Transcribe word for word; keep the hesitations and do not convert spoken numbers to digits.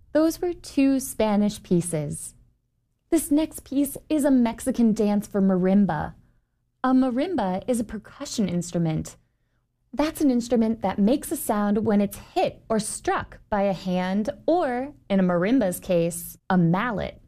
Those were two Spanish pieces. This next piece is a Mexican dance for marimba. A marimba is a percussion instrument. That's an instrument that makes a sound when it's hit or struck by a hand or, in a marimba's case, a mallet.